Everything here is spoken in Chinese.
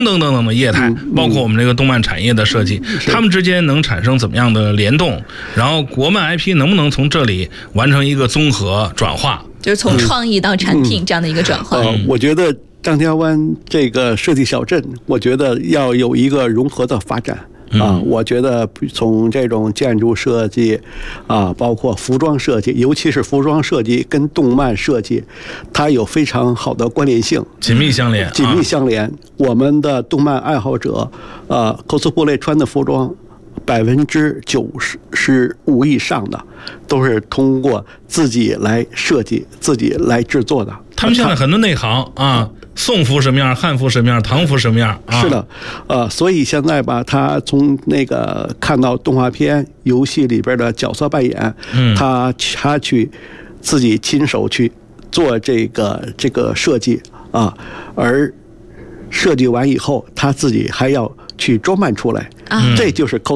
等等等的业态，包括我们这个动漫产业的设计，他们之间能产生怎么样的联动？然后国漫 IP 能不能从这里完成一个综合转化？ 就是从创意到产品这样的一个转换。 我觉得张家湾这个设计小镇，我觉得要有一个融合的发展。我觉得从这种建筑设计包括服装设计，尤其是服装设计跟动漫设计，它有非常好的关联性， 紧密相连。 我们的动漫爱好者cosplay 穿的服装95%以上的都是通过自己来设计、自己来制作的。 他们现在很多内行宋服什么样，汉服什么样，唐服什么样是的，所以现在吧，他从那个看到动画片、游戏里边的角色扮演，他去自己亲手去做这个设计而设计完以后，他自己还要去装扮出来这就是